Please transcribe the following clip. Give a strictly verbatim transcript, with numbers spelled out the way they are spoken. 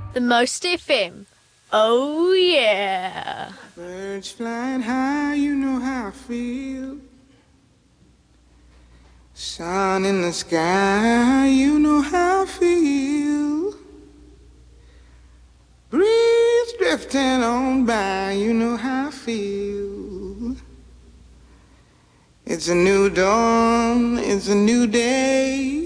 The Most F M. Oh, yeah. Birds flying high, you know how I feel. Sun in the sky, you know how I feel. Breeze drifting on by, you know how I feel. It's a new dawn, it's a new day.